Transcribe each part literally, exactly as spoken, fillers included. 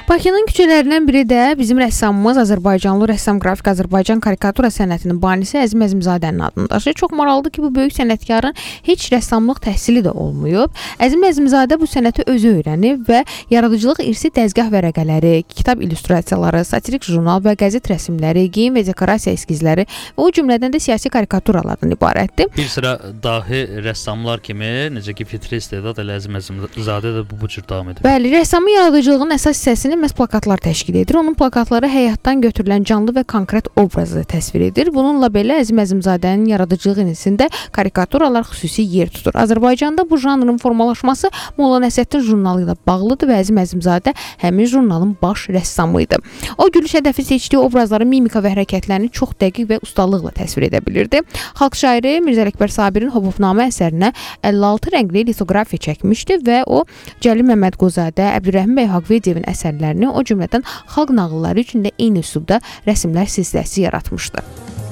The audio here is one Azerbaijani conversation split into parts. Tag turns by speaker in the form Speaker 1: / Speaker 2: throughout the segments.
Speaker 1: Bakının küçələrindən biri də bizim rəssamımız, Azərbaycanlı rəssam, qrafik Azərbaycan karikatura sənətinin banisi Əzim Əzimzadənin adını daşıyır. Çox maraqlıdır ki, bu böyük sənətkarın heç rəssamlıq təhsili də olmayıb. Əzim Əzimzadə bu sənəti özü öyrənib və yaradıcılıq irsi dəzgah vərəqələri, kitab illüstrasiyaları, satirik jurnal və qəzet rəsmləri, geyim və dekorasiya eskizləri və o cümlədən də siyasi karikaturalardan ibarətdir.
Speaker 2: Bir sıra dahi rəssamlar kimi, necə ki Fitri istedad elə Əzim Əzimzadə də bu, bu cür davam edir.
Speaker 1: Bəli, rəssamın yaradıcılığının əsas hissəsini məhz plakatlar təşkil edir. Onun plakatları həyatdan götürülən canlı və konkret obrazı təsvir edir. Bununla belə Əzim Əzimzadənin yaradıcılıq inisində karikaturalar xüsusi yer tutur. Azərbaycanda bu janrın formalaşması Molla Nəsrəddin jurnalı ilə bağlıdır və Əzim Əzimzadə həmin jurnalın baş rəssamı idi. O gülüş hədəfi seçdiyi obrazları, mimika və hərəkətlərini çox dəqiq və ustalıqla təsvir edə bilirdi. Xalq şairi Mirzə Ələkbər Sabirin Hobofnamə əsərinə əlli altı rəngli litografiya çəkmişdi və o Cəlil Məmmədquluzadə, Əbdürrəhim bəy Haqverdiyevin əsərlərini, o cümlədən xalq nağılları üçün də eyni üslubda rəsmlər silsiləsi yaratmışdı.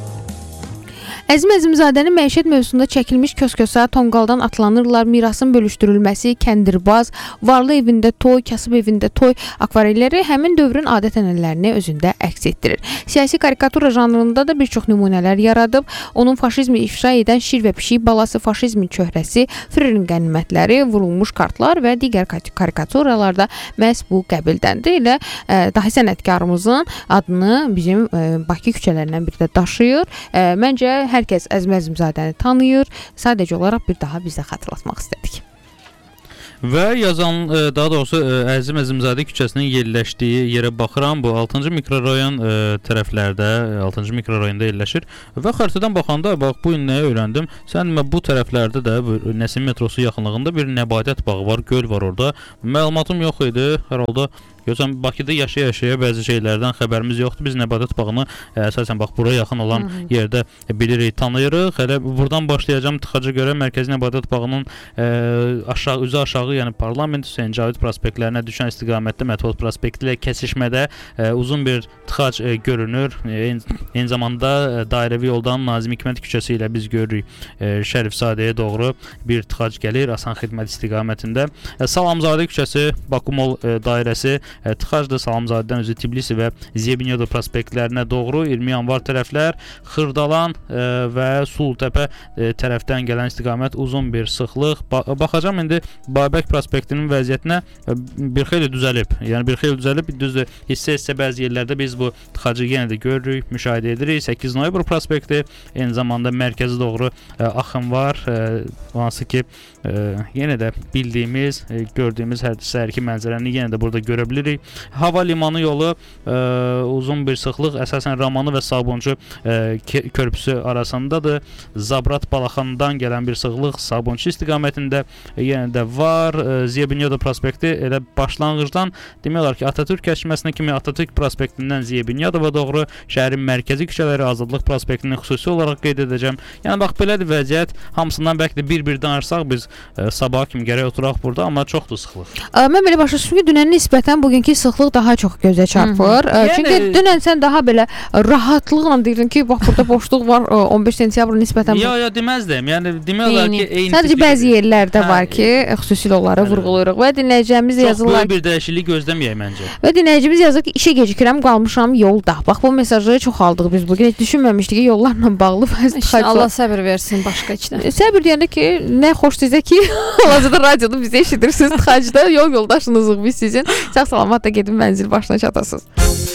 Speaker 1: Əzim Əzimzadənin məişət mövzusunda çəkilmiş Kös-Kösa, Tonqaldan atlanırlar, mirasın bölüşdürülməsi, Kəndirbaz, Varlı evində toy, Kasıb evində toy akvarelləri həmin dövrün adət-ənənələrini özündə əks etdirir. Siyasi karikatura janrında da bir çox nümunələr yaradıb. Onun faşizmi ifşa edən Şir və Pişik balası, faşizmin çöhrəsi, Führerin qənimətləri, vurulmuş kartlar və digər karikaturalarda məhz bu qəbildəndir. Elə e, dahi sənətkarımızın adını bizim e, Bakı küçələrindən biri də daşıyır. E, məncə hər kəs Əzim Əzimzadəni tanıyır. Sadəcə olaraq bir daha bizə xatırlatmaq istədik.
Speaker 2: Və yazan, daha doğrusu Əzim Əzimzadə küçəsinin yerləşdiyi yerə baxıram. Bu altıncı mikrorayon ə, tərəflərdə, altıncı mikrorayonda yerləşir. Və xəritədən baxanda, bax bu gün nəyə öyrəndim? Sən bu tərəflərdə də Nəsim metrosu yaxınlığında bir nəbadət bağı var, göl var orada. Məlumatım yox idi. Hər halda görürsən, Bakıda yaşaya-yaşaya bəzi şeylərdən xəbərimiz yoxdur. Biz nəbadət bağını ə, əsasən bax bura yaxın olan Hı-hı. yerdə bilirik, tanıyırıq. Hələ buradan başlayacağım tıxaca görə Mərkəzi Nəbadət bağının ə, aşağı üzü aşağı, yəni Parlament Hüseyn Cavid prospektlərinə düşən istiqamətdə Mətbuat prospekti ilə kəsişmədə ə, uzun bir tıxac ə, görünür. Eyni, eyni zamanda ə, dairəvi yoldan Nazim Hikmət küçəsi ilə biz görürük ə, Şərifzadəyə doğru bir tıxac gəlir Asan Xidmət istiqamətində. Ə, Salamzadə küçəsi, Bakumol ə, dairəsi tıxacda Salamzadədən özü Tbilisi və Ziyebinyoda prospektlərinə doğru iyirmi yanvar tərəflər, Xırdalan ə, və Sulutəpə ə, tərəfdən gələn istiqamət uzun bir sıxlıq. Ba baxacağım indi Babək prospektinin vəziyyətinə ə, bir xeyli düzəlib. Yəni bir xeyli düzəlib. Düzdür, hissə-hissə bəzi yerlərdə biz bu tıxacı yenə də görürük, müşahidə edirik. səkkiz noyabr prospekti, eyni zamanda mərkəzə doğru ə, axın var. Ə, hansı ki ə, yenə də bildiyimiz, ə, gördüyümüz hər səhərki mənzərəni yenə də burada görə bilirik. Hava limanı yolu ə, uzun bir sıxlıq əsasən Ramanı və Sabunçu ə, körpüsü arasındadır. Zabrat Balaxandan gələn bir sıxlıq Sabunçu istiqamətində ə, yenə də var. Ziyebinyoda prospekti elə başlanğıcdan demək olar ki, Atatürk kəşməsinə kimi Atatürk prospektindən Ziyebinyodova doğru şəhərin mərkəzi küçələri Azadlıq prospektini xüsusi olaraq qeyd edəcəm. Yəni bax belədir vəziyyət. Hamısından bəlkə də bir-bir danışsaq biz ə, sabaha kimi gərək oturaq burada, amma çoxdur sıxlıq.
Speaker 1: Ə, mən belə başa düşdüm ki, dünənin nisbətən bugünkü sıxlıq daha çox gözə çarpır. Yəni, çünki dünən sən daha belə rahatlıqla deyirdin ki, bax burada boşluq var on beş sentyabr nisbətən.
Speaker 2: Ya, ya deməzdim. Yəni demək olar ki, eyni.
Speaker 1: Sadəcə bəzi yerlərdə hə, var ki, xüsusilə onları vurğulayırıq və dinləyicimiz yazırlar.
Speaker 2: Çox böyük bir dəyişiklik gözləməyək məncə.
Speaker 1: Və dinləyicimiz yazır ki, işə gecikirəm, qalmışam yolda. Bax bu mesajları çox aldıq biz bu gün. Heç düşünməmişdik ki, yollarla bağlı
Speaker 3: İşte Allah səbir versin başqa içdən.
Speaker 1: Səbir deyəndə ki, nə xoş sizə ki, hal-hazırda radioda bizi eşidirsiniz tıxacda, yol yoldaşınızıq biz sizin. Sağ salamat da gedin mənzil başına çatasınız.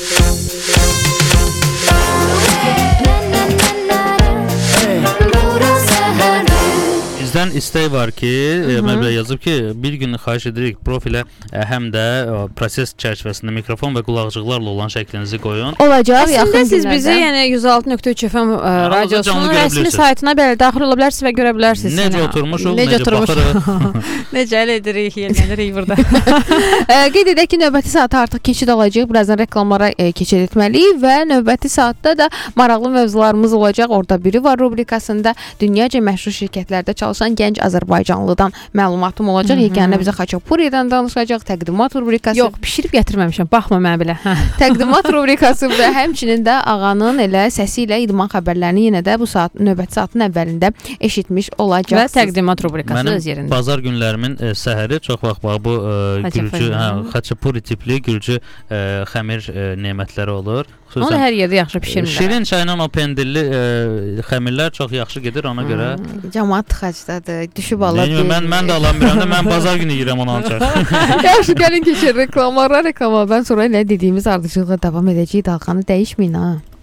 Speaker 2: Bizdən istək var ki, mən belə yazıb ki, bir gün xahiş edirik profilə ə, həm də ə, proses çərçivəsində mikrofon və qulaqcıqlarla olan şəklinizi qoyun.
Speaker 1: Olacaq,
Speaker 3: yaxın siz günlərdə. Bizi yəni yüz altı nöqtə üç F M radiosunun rəsmi saytına belə daxil ola bilərsiniz və görə bilərsiniz.
Speaker 2: Necə oturmuşuq, necə,
Speaker 3: necə
Speaker 2: baxırıq.
Speaker 3: Necə əl edirik, yellənirik burada.
Speaker 1: Qeyd edək ki, növbəti saatda artıq keçid alacaq. Birazdan reklamlara e, keçid etməliyik və növbəti saatda da maraqlı mövzularımız olacaq. Orada biri var rubrikasında dünyaca məşhur şirkətlərdə çalışan çalışan gənc Azərbaycanlıdan məlumatım olacaq. Yeganə bizə xaçapuridən danışacaq, təqdimat rubrikası.
Speaker 3: Yox, bişirib gətirməmişəm. Baxma mən belə.
Speaker 1: Təqdimat rubrikası və həmçinin də ağanın elə səsi ilə idman xəbərlərini yenə də bu saat növbəti saatın əvvəlində eşitmiş olacaqsınız.
Speaker 3: Və təqdimat rubrikası
Speaker 2: Mənim
Speaker 3: öz yerində.
Speaker 2: Bazar günlərimin e, səhəri çox vaxt bax bu e, gürcü, hə, xaçapuri tipli gürcü e, xəmir e, nemətləri olur.
Speaker 3: Onu da hər yerdə yaxşı bişirmirlər.
Speaker 2: Şirin çayla o pendirli e, xəmirlər çox yaxşı gedir ona hmm. görə.
Speaker 1: Cəmaət tıxacdadır, düşüb ala
Speaker 2: deyil. Mən, mən də alamıram da, mən bazar günü yeyirəm onu ancaq.
Speaker 1: Yaxşı, gəlin keçir reklamlara. Reklamlardan sonra elə dediyimiz ardıcılıqla davam edəcəyik. Dalğanı dəyişməyin ha.